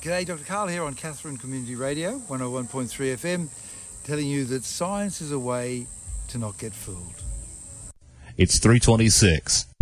G'day, Dr. Karl here on Katherine Community Radio, 101.3 FM, telling you that science is a way to not get fooled. It's 3:26.